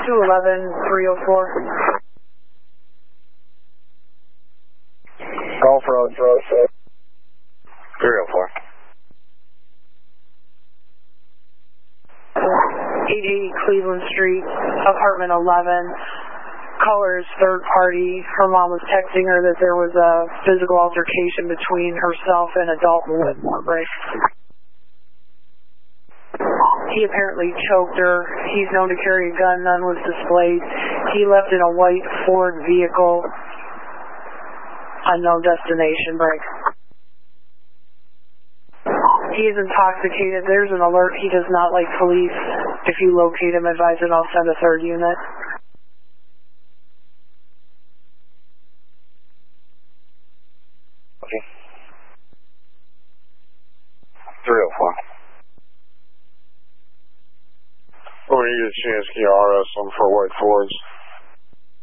211 304. Golf Road 304. 880 Cleveland Street, apartment 11. Caller is third party. Her mom was texting her that there was a physical altercation between herself and adult break. He apparently choked her. He's known to carry a gun. None was displayed. He left in a white Ford vehicle. Unknown destination break. He is intoxicated. There's an alert. He does not like police. If you locate him, advise and I'll send a third unit. Okay. 304. Oh, you get Chansky RS on for White Fords.